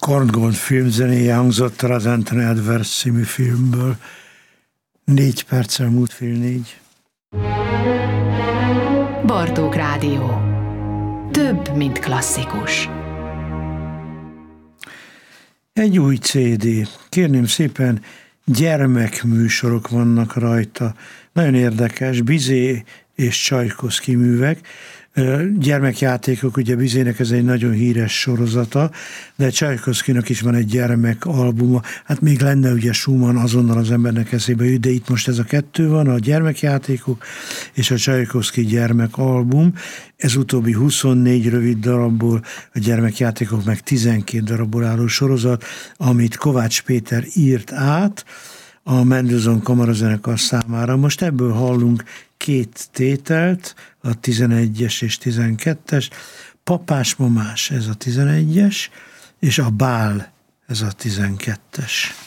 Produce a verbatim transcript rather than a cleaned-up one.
Korngold filmzenéje hangzott el az Anthony Edwards című filmből. Négy perccel múlt fél négy. Bartók Rádió. Több, mint klasszikus. Egy új cé dé. Kérném szépen, gyermekműsorok vannak rajta. Nagyon érdekes, Bizé és Csajkovszky művek. Gyermekjátékok, ugye Bizének ez egy nagyon híres sorozata, de Csajkovszkynak is van egy gyermekalbuma. Hát még lenne ugye Schumann, azonnal az embernek eszébe jut, de itt most ez a kettő van, a gyermekjátékok és a Csajkovszky gyermekalbum. Ez utóbbi huszonnégy rövid darabból, a gyermekjátékok meg tizenkét darabból álló sorozat, amit Kovács Péter írt át a Mendelssohn Kamarazenekar számára. Most ebből hallunk két tételt, a tizenegyes és tizenkettes, Papás Mamás, ez a tizenegyes, és a Bál, ez a tizenkettes.